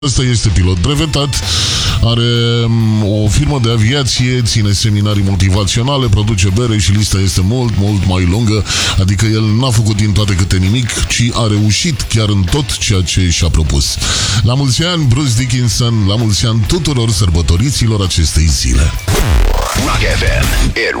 Ăsta este pilot brevetat, are o firmă de aviație, ține seminarii motivaționale, produce bere și lista este mult, mult mai lungă, adică el n-a făcut din toate câte nimic, ci a reușit chiar în tot ceea ce și-a propus. La mulți ani, Bruce Dickinson, la mulți ani tuturor sărbătoriților acestei zile. Rock FM, it